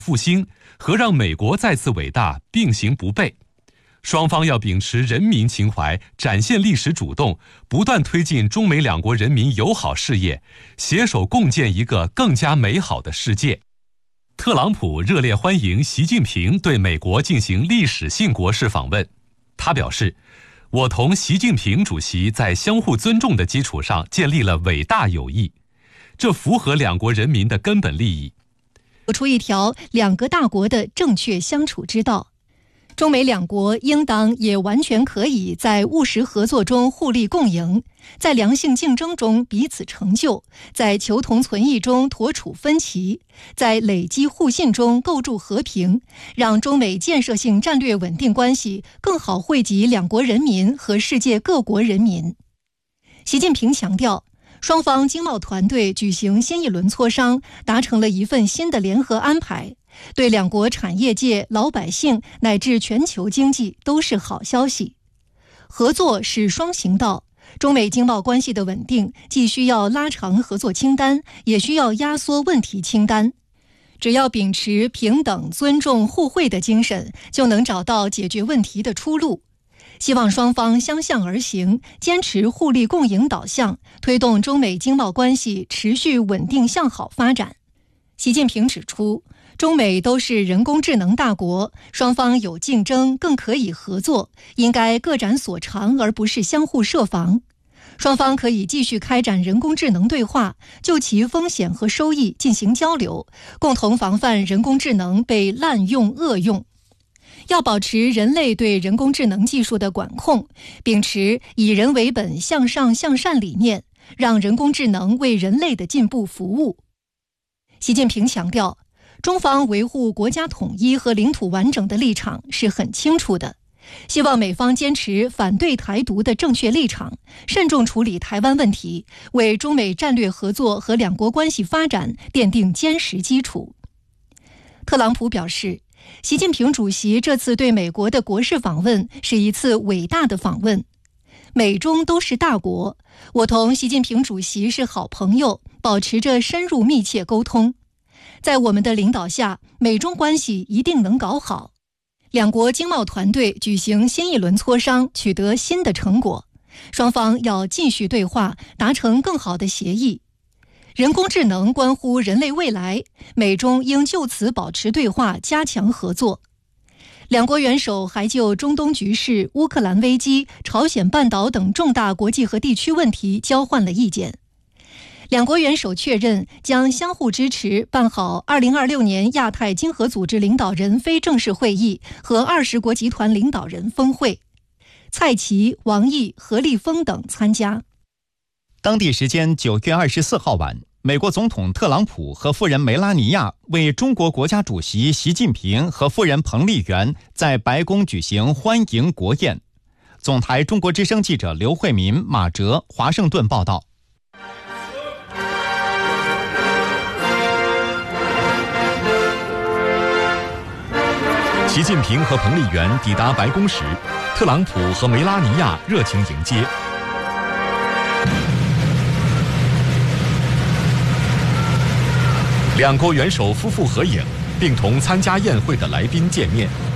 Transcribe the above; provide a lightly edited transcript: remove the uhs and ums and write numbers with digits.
复兴和让美国再次伟大并行不悖。双方要秉持人民情怀，展现历史主动，不断推进中美两国人民友好事业，携手共建一个更加美好的世界。特朗普热烈欢迎习近平对美国进行历史性国事访问。他表示，我同习近平主席在相互尊重的基础上建立了伟大友谊，这符合两国人民的根本利益， 走出一条两个大国的正确相处之道。中美两国应当也完全可以在务实合作中互利共赢，在良性竞争中彼此成就，在求同存异中妥处分歧，在累积互信中构筑和平，让中美建设性战略稳定关系更好惠及两国人民和世界各国人民。习近平强调，双方经贸团队举行新一轮磋商，达成了一份新的联合安排，对两国产业界、老百姓乃至全球经济都是好消息。合作是双行道，中美经贸关系的稳定既需要拉长合作清单，也需要压缩问题清单。只要秉持平等、尊重、互惠的精神，就能找到解决问题的出路。希望双方相向而行，坚持互利共赢导向，推动中美经贸关系持续稳定向好发展。习近平指出，中美都是人工智能大国，双方有竞争，更可以合作，应该各展所长，而不是相互设防。双方可以继续开展人工智能对话，就其风险和收益进行交流，共同防范人工智能被滥用恶用。要保持人类对人工智能技术的管控，秉持以人为本、向上向善理念，让人工智能为人类的进步服务。习近平强调，中方维护国家统一和领土完整的立场是很清楚的，希望美方坚持反对台独的正确立场，慎重处理台湾问题，为中美战略合作和两国关系发展奠定坚实基础。特朗普表示，习近平主席这次对美国的国事访问是一次伟大的访问。美中都是大国，我同习近平主席是好朋友，保持着深入密切沟通。在我们的领导下，美中关系一定能搞好。两国经贸团队举行新一轮磋商，取得新的成果，双方要继续对话，达成更好的协议。人工智能关乎人类未来，美中应就此保持对话，加强合作。两国元首还就中东局势、乌克兰危机、朝鲜半岛等重大国际和地区问题交换了意见。两国元首确认将相互支持办好2026年亚太经合组织领导人非正式会议和20国集团领导人峰会。蔡奇、王毅、何立峰等参加。 当地时间9月24号晚，美国总统特朗普和夫人梅拉尼亚为中国国家主席习近平和夫人彭丽媛在白宫举行欢迎国宴。总台中国之声记者刘慧民、马哲华盛顿报道。 习近平和彭丽媛抵达白宫时，特朗普和梅拉尼亚热情迎接。两国元首夫妇合影，并同参加宴会的来宾见面。